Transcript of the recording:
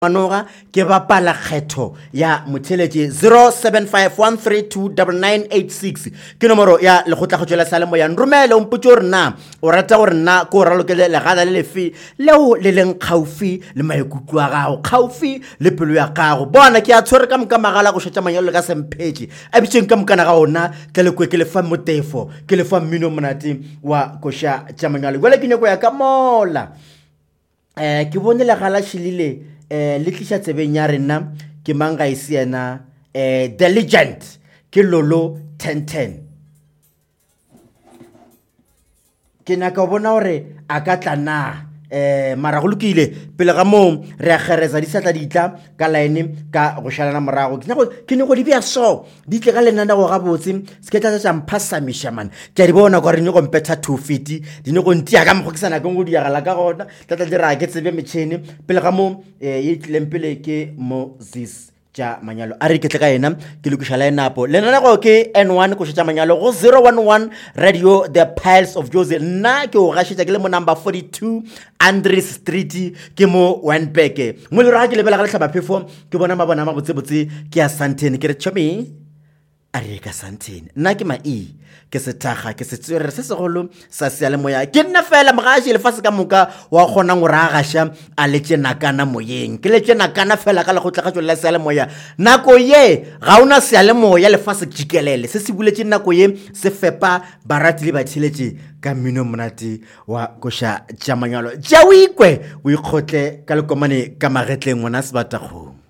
Manoga ke bapala kgetho ya motheletši 0751329986 ke nomoro ya lekgotla go tšwela sale moya nromele o mpotše gore na o rata gore nna ko o ralokele legala le lefe leo le leng kgaufi le maikutlo a gago kgaufi le pelo ya gago bona ke a tshwere ka moka magala go šetša manyalo le ka semphetše a bitšeng ka mokana ga ona ke lekwe ke lefa motefo ke lefa mmino monate wa koša tša manyalo jale ke nyako ya ka mola ke bone legala šilile le tliša tsebeng ya rena ke manga isi ena the legend ke Lolo 1010 ke naka bona gore a ka tla na mara go lokile pele ga mo re a gereza di satla ditla ka line ka go shalana morago ke ne go di bia so di tle ka lenana go ga botse se ke tla tsa mphassamisha man ke di bona gore ne go mpetha 250 di ne go ntia ka mokgisana ka go di yagala ka gona tla dira ke tsebe metšhene pele ga mo e tlempele ke Moses ja manyalo a re ke tle ka ena ke lokiša line-up lenana go ke N1 go šetša manyalo go 011 radio the Piles of Jose nna ke o gašetša ke le mo number 42 Andres Street ke mo Wynberg mo le ra ke lebela ga lehlaba phefo ke bona mabona ma botsebotse ke ya Santene ke re chomi a re ka Santene nna ke mai ke setaga ke setswere se segolo sa seale moya ke nna fela mogaši lefase ka moka wa kgona go ragasha a letse nakana moyeng ke letse nakana fela ka legotla ga tšwela seale moya nako ye ga ona seale moya lefase jikelele se se buletše nako ye se fepa barati le batheletše ka mmino monate wa koša tša manyalo ja o ikwe o ikgotle ka lekomane ka magetleng ngwana sebatagong